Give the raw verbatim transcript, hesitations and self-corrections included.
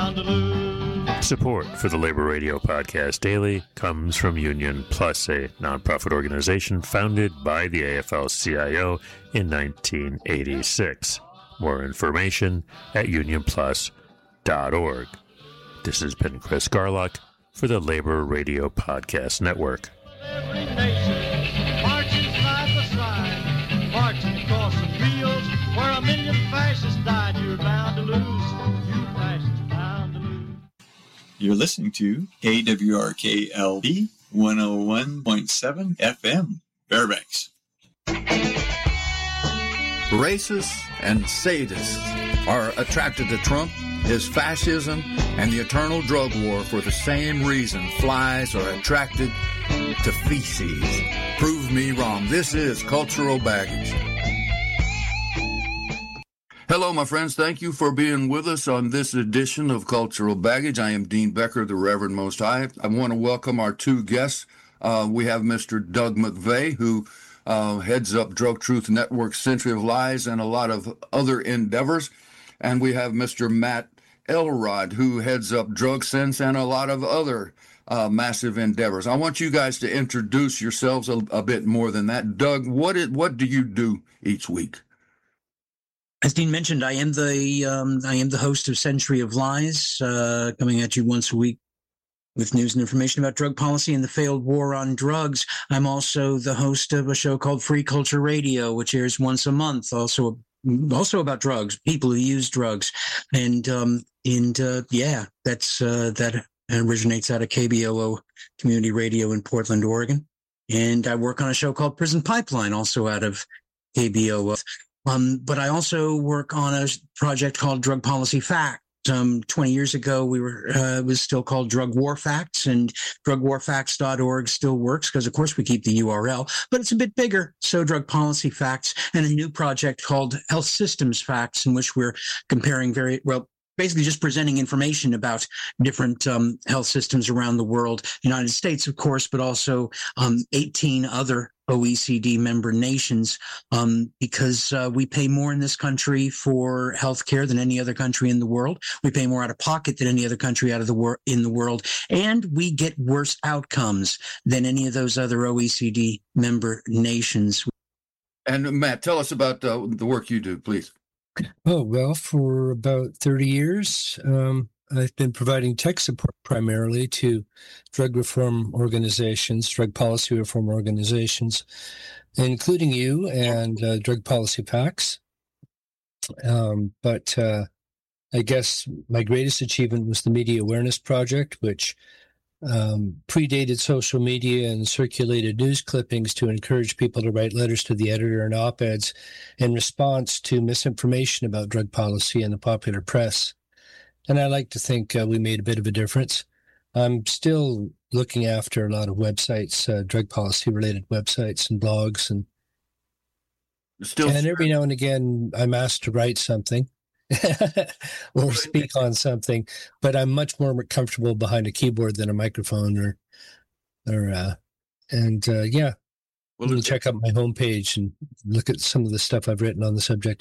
bound to lose. Support for the Labor Radio Podcast Daily comes from Union Plus, a nonprofit organization founded by the A F L C I O in nineteen eighty-six. More information at union plus dot org. This has been Chris Garlock for the Labor Radio Podcast Network. Every nation marching side by side, marching across the fields where a million fascists died. You're bound to lose. You fascists bound to lose. You're listening to K W R K L P one oh one point seven F M, Fairbanks. Racists and sadists are attracted to Trump, his fascism, and the eternal drug war for the same reason flies are attracted to feces. Prove me wrong. This is Cultural Baggage. Hello, my friends. Thank you for being with us on this edition of Cultural Baggage. I am Dean Becker, the Reverend Most High. I want to welcome our two guests. Uh, we have Mister Doug McVeigh, who uh, heads up Drug Truth Network, Century of Lies, and a lot of other endeavors. And we have Mister Matt Elrod, who heads up Drug Sense and a lot of other uh, massive endeavors. I want you guys to introduce yourselves a, a bit more than that. Doug, what is, what do you do each week? As Dean mentioned, I am the um, I am the host of Century of Lies, uh, coming at you once a week with news and information about drug policy and the failed war on drugs. I'm also the host of a show called Free Culture Radio, which airs once a month, also also about drugs, people who use drugs, and um, and uh, yeah, that's uh, that originates out of K B O O Community Radio in Portland, Oregon, and I work on a show called Prison Pipeline, also out of K B O O. Um, but I also work on a project called Drug Policy Facts. Um, twenty years ago, we were uh, it was still called Drug War Facts, and drug war facts dot org still works because, of course, we keep the U R L, but it's a bit bigger. So Drug Policy Facts, and a new project called Health Systems Facts, in which we're comparing very, well, basically just presenting information about different um, health systems around the world, United States, of course, but also um, eighteen other O E C D member nations, um, because uh, we pay more in this country for healthcare than any other country in the world. We pay more out of pocket than any other country out of the wor- in the world, and we get worse outcomes than any of those other O E C D member nations. And Matt, tell us about uh, the work you do, please. Oh, well, for about thirty years, um, I've been providing tech support primarily to drug reform organizations, drug policy reform organizations, including you and uh, Drug Policy Facts. Um, but uh, I guess my greatest achievement was the Media Awareness Project, which um, predated social media and circulated news clippings to encourage people to write letters to the editor and op-eds in response to misinformation about drug policy in the popular press. And I like to think uh, we made a bit of a difference. I'm still looking after a lot of websites, uh, drug policy-related websites and blogs, and Still, and every now and again I'm asked to write something or speak on something, but I'm much more comfortable behind a keyboard than a microphone, or or uh, and uh, yeah. Well, you can check out my homepage and look at some of the stuff I've written on the subject.